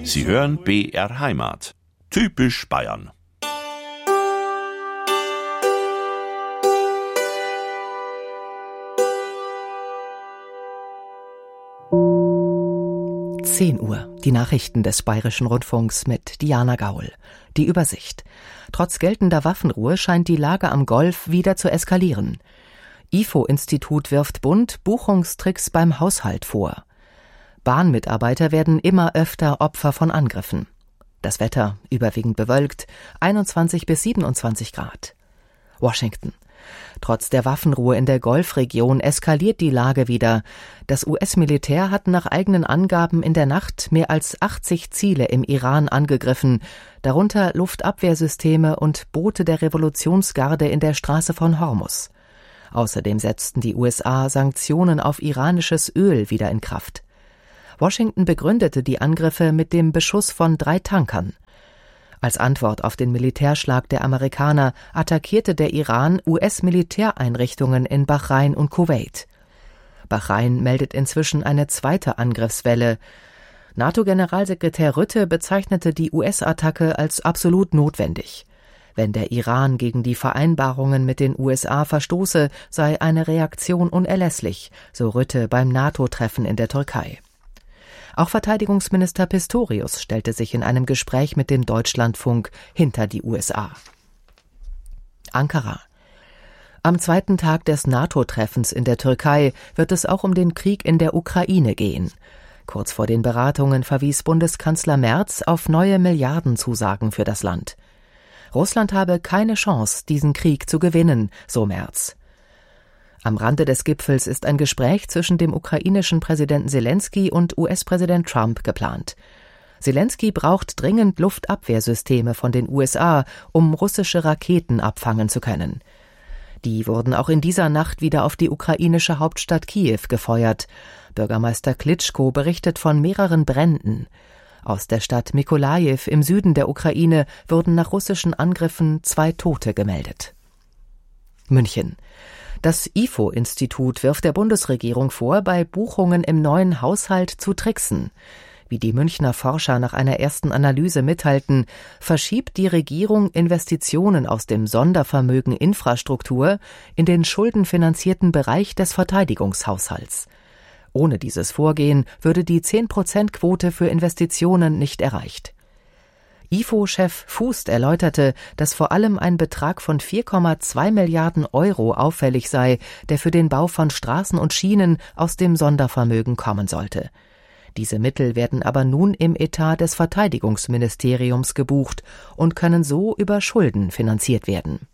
Sie hören BR Heimat. Typisch Bayern. Uhr. Die Nachrichten des Bayerischen Rundfunks mit Diana Gaul. Die Übersicht. Trotz geltender Waffenruhe scheint die Lage am Golf wieder zu eskalieren. IFO-Institut wirft Bund Buchungstricks beim Haushalt vor. Bahnmitarbeiter werden immer öfter Opfer von Angriffen. Das Wetter überwiegend bewölkt, 21 bis 27 Grad. Washington. Trotz der Waffenruhe in der Golfregion eskaliert die Lage wieder. Das US-Militär hat nach eigenen Angaben in der Nacht mehr als 80 Ziele im Iran angegriffen, darunter Luftabwehrsysteme und Boote der Revolutionsgarde in der Straße von Hormuz. Außerdem setzten die USA Sanktionen auf iranisches Öl wieder in Kraft. Washington begründete die Angriffe mit dem Beschuss von 3 Tankern. Als Antwort auf den Militärschlag der Amerikaner attackierte der Iran US-Militäreinrichtungen in Bahrain und Kuwait. Bahrain meldet inzwischen eine zweite Angriffswelle. NATO-Generalsekretär Rutte bezeichnete die US-Attacke als absolut notwendig. Wenn der Iran gegen die Vereinbarungen mit den USA verstoße, sei eine Reaktion unerlässlich, so Rutte beim NATO-Treffen in der Türkei. Auch Verteidigungsminister Pistorius stellte sich in einem Gespräch mit dem Deutschlandfunk hinter die USA. Ankara. Am zweiten Tag des NATO-Treffens in der Türkei wird es auch um den Krieg in der Ukraine gehen. Kurz vor den Beratungen verwies Bundeskanzler Merz auf neue Milliardenzusagen für das Land. Russland habe keine Chance, diesen Krieg zu gewinnen, so Merz. Am Rande des Gipfels ist ein Gespräch zwischen dem ukrainischen Präsidenten Selenskyj und US-Präsident Trump geplant. Selenskyj braucht dringend Luftabwehrsysteme von den USA, um russische Raketen abfangen zu können. Die wurden auch in dieser Nacht wieder auf die ukrainische Hauptstadt Kiew gefeuert. Bürgermeister Klitschko berichtet von mehreren Bränden. Aus der Stadt Mykolajiw im Süden der Ukraine wurden nach russischen Angriffen 2 Tote gemeldet. München. Das IFO-Institut wirft der Bundesregierung vor, bei Buchungen im neuen Haushalt zu tricksen. Wie die Münchner Forscher nach einer ersten Analyse mitteilten, verschiebt die Regierung Investitionen aus dem Sondervermögen Infrastruktur in den schuldenfinanzierten Bereich des Verteidigungshaushalts. Ohne dieses Vorgehen würde die 10%-Quote für Investitionen nicht erreicht. IFO-Chef Fußt erläuterte, dass vor allem ein Betrag von 4,2 Milliarden Euro auffällig sei, der für den Bau von Straßen und Schienen aus dem Sondervermögen kommen sollte. Diese Mittel werden aber nun im Etat des Verteidigungsministeriums gebucht und können so über Schulden finanziert werden.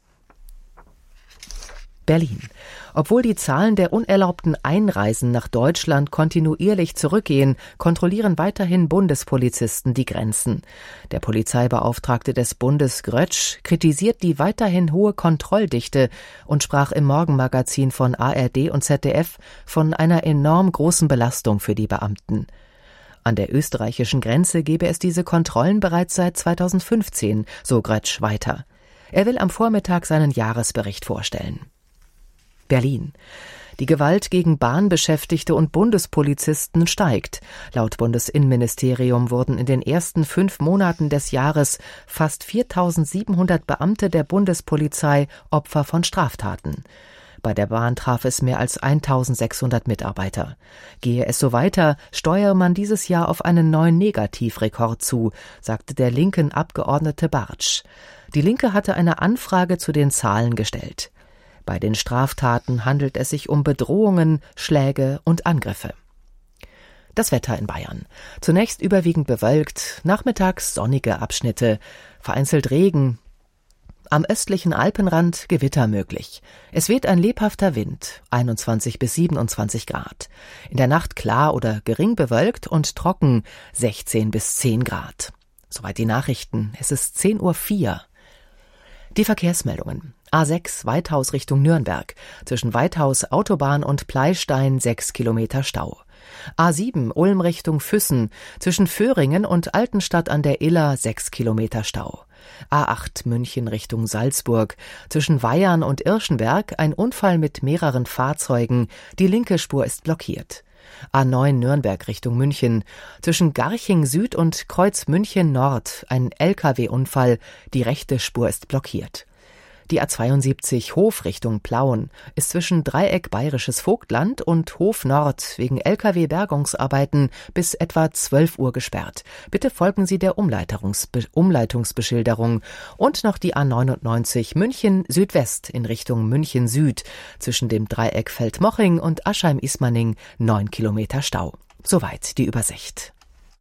Berlin. Obwohl die Zahlen der unerlaubten Einreisen nach Deutschland kontinuierlich zurückgehen, kontrollieren weiterhin Bundespolizisten die Grenzen. Der Polizeibeauftragte des Bundes Grötsch kritisiert die weiterhin hohe Kontrolldichte und sprach im Morgenmagazin von ARD und ZDF von einer enorm großen Belastung für die Beamten. An der österreichischen Grenze gebe es diese Kontrollen bereits seit 2015, so Grötsch weiter. Er will am Vormittag seinen Jahresbericht vorstellen. Berlin. Die Gewalt gegen Bahnbeschäftigte und Bundespolizisten steigt. Laut Bundesinnenministerium wurden in den ersten 5 Monaten des Jahres fast 4.700 Beamte der Bundespolizei Opfer von Straftaten. Bei der Bahn traf es mehr als 1.600 Mitarbeiter. Gehe es so weiter, steuere man dieses Jahr auf einen neuen Negativrekord zu, sagte der linken Abgeordnete Bartsch. Die Linke hatte eine Anfrage zu den Zahlen gestellt. Bei den Straftaten handelt es sich um Bedrohungen, Schläge und Angriffe. Das Wetter in Bayern. Zunächst überwiegend bewölkt, nachmittags sonnige Abschnitte, vereinzelt Regen. Am östlichen Alpenrand Gewitter möglich. Es weht ein lebhafter Wind, 21 bis 27 Grad. In der Nacht klar oder gering bewölkt und trocken, 16 bis 10 Grad. Soweit die Nachrichten. Es ist 10:04 Uhr. Die Verkehrsmeldungen. A6 Weithaus Richtung Nürnberg. Zwischen Weithaus Autobahn und Pleystein 6 Kilometer Stau. A7 Ulm Richtung Füssen. Zwischen Föhringen und Altenstadt an der Iller 6 Kilometer Stau. A8 München Richtung Salzburg. Zwischen Weyarn und Irschenberg ein Unfall mit mehreren Fahrzeugen. Die linke Spur ist blockiert. A9 Nürnberg Richtung München. Zwischen Garching Süd und Kreuz München Nord ein LKW-Unfall. Die rechte Spur ist blockiert. Die A72 Hof Richtung Plauen ist zwischen Dreieck Bayerisches Vogtland und Hof Nord wegen Lkw-Bergungsarbeiten bis etwa 12 Uhr gesperrt. Bitte folgen Sie der Umleitungsbeschilderung. Und noch die A99 München Südwest in Richtung München Süd zwischen dem Dreieck Feldmoching und Aschheim-Ismaning 9 Kilometer Stau. Soweit die Übersicht.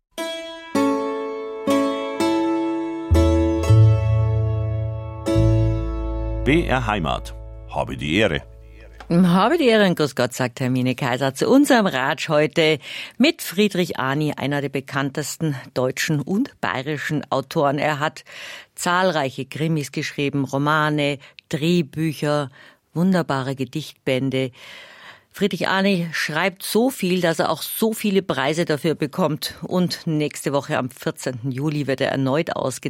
BR Heimat. Habe die Ehre. Habe die Ehre und grüß Gott, sagt Hermine Kaiser zu unserem Ratsch heute mit Friedrich Ani, einer der bekanntesten deutschen und bayerischen Autoren. Er hat zahlreiche Krimis geschrieben, Romane, Drehbücher, wunderbare Gedichtbände. Friedrich Ani schreibt so viel, dass er auch so viele Preise dafür bekommt. Und nächste Woche am 14. Juli wird er erneut ausgezeichnet.